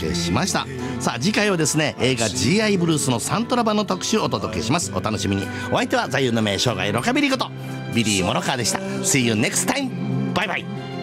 届けしました。さあ次回はですね、映画 GI ブルースのサントラ版の特集をお届けします。お楽しみに。お相手は座右の銘生涯ロカビリーことビリー・モロカーでした。 See you next time. バイバイ。